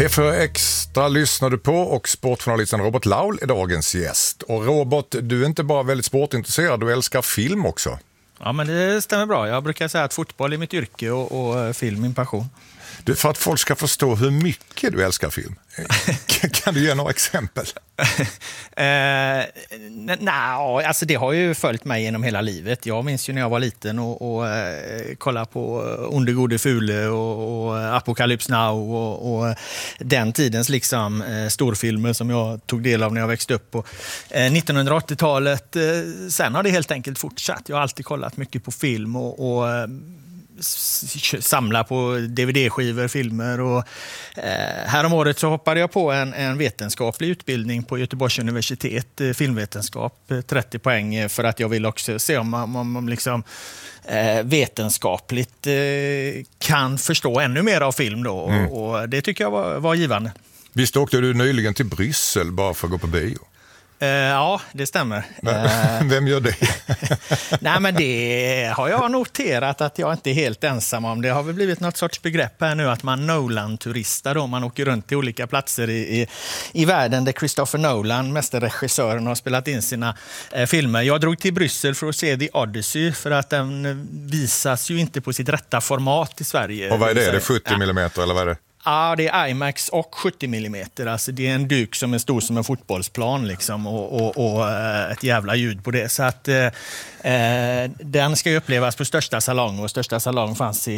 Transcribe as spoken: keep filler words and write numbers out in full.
P fyra Extra lyssnar du på och sportjournalisten Robert Laul är dagens gäst. Och Robert, du är inte bara väldigt sportintresserad, du älskar film också. Ja, men det stämmer bra. Jag brukar säga att fotboll är mitt yrke och, och film min passion. Du, för att folk ska förstå hur mycket du älskar film, kan du ge några exempel? eh, Nej, alltså det har ju följt mig genom hela livet. Jag minns ju när jag var liten och, och eh, kollade på Onde gode fule och, och Apocalypse Now och, och den tidens liksom eh, storfilmer som jag tog del av när jag växte upp. Och, eh, nittonhundraåttiotalet, eh, sen har det helt enkelt fortsatt. Jag har alltid kollat mycket på film och, och samla på D V D-skivor, filmer och eh, härom året så hoppade jag på en, en vetenskaplig utbildning på Göteborgs universitet, eh, filmvetenskap, trettio poäng för att jag vill också se om man, om man liksom eh, vetenskapligt eh, kan förstå ännu mer av film då mm. och, och det tycker jag var, var givande. Visst åkte du nyligen till Bryssel bara för att gå på bio? Uh, ja, det stämmer. Uh, Vem gör det? Nej, men det har jag noterat att jag inte är helt ensam om. Det har väl blivit något sorts begrepp här nu att man Nolan-turistar då. Man åker runt till olika platser i, i, i världen där Christopher Nolan, mästerregissören, har spelat in sina eh, filmer. Jag drog till Bryssel för att se The Odyssey för att den visas ju inte på sitt rätta format i Sverige. Och vad är det? Är det sjuttio millimeter eller vad är det? Ja, det är IMAX och sjuttio millimeter. Alltså det är en duk som är stor som en fotbollsplan liksom, och, och, och ett jävla ljud på det. Så att eh, den ska ju upplevas på största salong och största salong fanns i